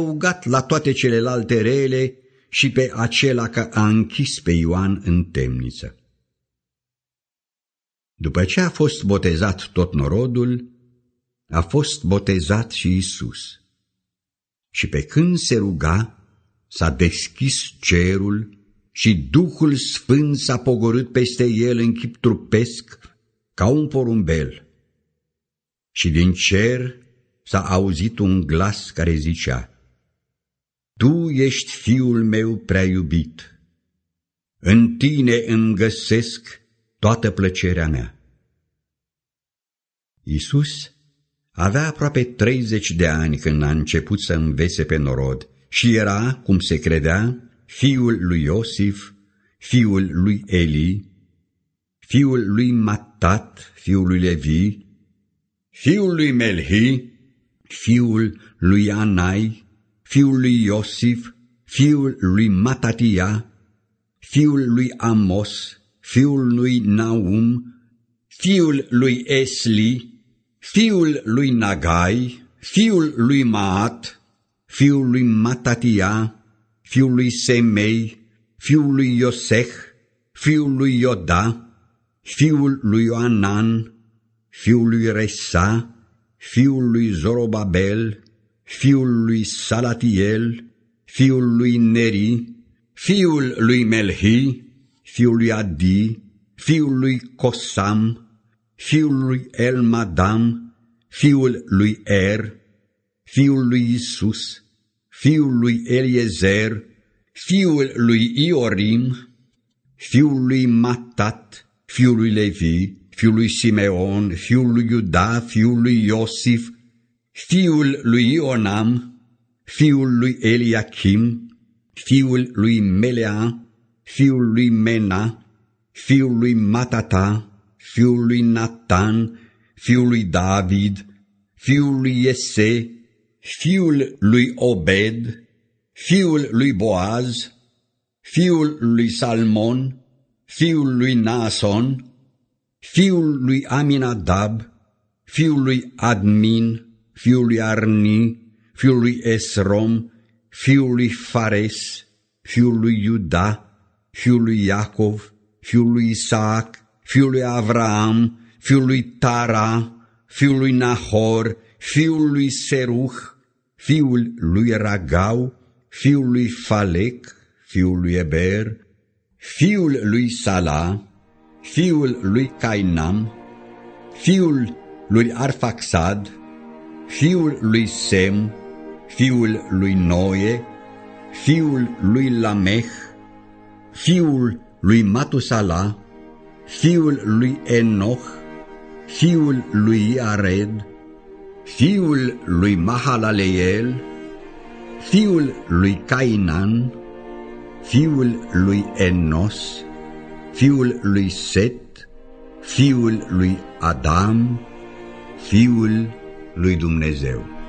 adăugat la toate celelalte rele și pe acela că a închis pe Ioan în temniță. După ce a fost botezat tot norodul, a fost botezat și Iisus. Și pe când se ruga, s-a deschis cerul și Duhul Sfânt s-a pogorât peste el în chip trupesc, ca un porumbel. Și din cer s-a auzit un glas care zicea: Tu ești Fiul meu prea iubit, în tine îmi găsesc toată plăcerea mea. Iisus avea aproape 30 de ani când a început să învețe pe norod și era, cum se credea, fiul lui Iosif, fiul lui Eli, fiul lui Matat, fiul lui Levi, fiul lui Melhi, fiul lui Anai, fiul lui Iosif, fiul lui Matatia, fiul lui Amos, fiul lui Naum, fiul lui Esli, fiul lui Nagai, fiul lui Maat, fiul lui Matatia, fiul lui Semei, fiul lui Iosech, fiul lui Ioda, fiul lui Ioanan, fiul lui Resa, fiul lui Zorobabel, fiul lui Salatiel, fiul lui Neri, fiul lui Melhi, fiul lui Adi, fiul lui Cosam, fiul lui Elmadam, fiul lui Er, fiul lui Isus, fiul lui Eliezer, fiul lui Iorim, fiul lui Matat, fiul lui Levi, fiul lui Simeon, fiul lui Iuda, fiul lui Iosif, fiul lui Ionam, fiul lui Eliachim, fiul lui Melea, fiul lui Mena, fiul lui Matata, fiul lui Natan, fiul lui David, fiul lui Iese, fiul lui Obed, fiul lui Boaz, fiul lui Salmon, fiul lui Naason, fiul lui Aminadab, fiul lui Admin, fiul lui Arni, fiul lui Esrom, fiul lui Fares, fiul lui Iuda, fiul lui Iacov, fiul lui Isaac, fiul lui Avraam, fiul lui Tara, fiul lui Nahor, fiul lui Seruh, fiul lui Ragau, fiul lui Falec, fiul lui Eber, fiul lui Sala, fiul lui Cainam, fiul lui Arfaxad, fiul lui Sem, fiul lui Noe, fiul lui Lameh, fiul lui Matusala, fiul lui Enoch, fiul lui Iared, fiul lui Mahalaleel, fiul lui Cainan, fiul lui Enos, fiul lui Set, fiul lui Adam, fiul lui Dumnezeu.